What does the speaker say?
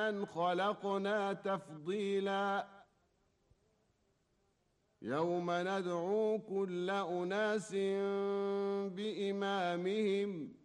ممن خلقنا تفضيلا يوم ندعو كل أناس بإمامهم